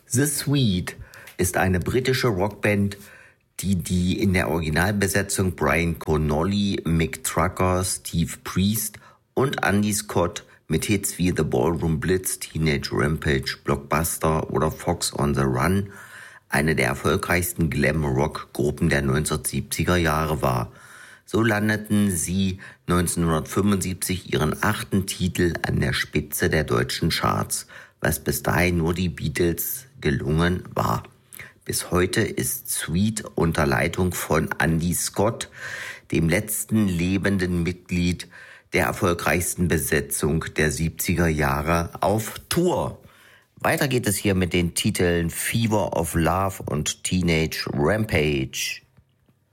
The Sweet ist eine britische Rockband, die in der Originalbesetzung Brian Connolly, Mick Trucker, Steve Priest und Andy Scott mit Hits wie The Ballroom Blitz, Teenage Rampage, Blockbuster oder Fox on the Run eine der erfolgreichsten Glam-Rock-Gruppen der 1970er Jahre war. So landeten sie 1975 ihren 8. Titel an der Spitze der deutschen Charts, was bis dahin nur die Beatles gelungen war. Bis heute ist Sweet unter Leitung von Andy Scott, dem letzten lebenden Mitglied der erfolgreichsten Besetzung der 70er Jahre, auf Tour. Weiter geht es hier mit den Titeln Fever of Love und Teenage Rampage.